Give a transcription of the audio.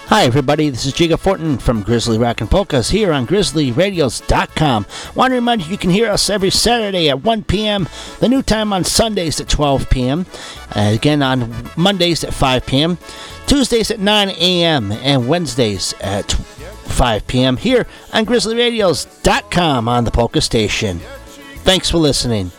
Hi, everybody. This is Jiga Fortin from Grizzly Rock and Polkas here on GrizzlyRadios.com. Want to remind you can hear us every Saturday at 1 p.m., the new time on Sundays at 12 p.m., again on Mondays at 5 p.m., Tuesdays at 9 a.m., and Wednesdays at 5 p.m. here on GrizzlyRadios.com on the Polka Station. Thanks for listening.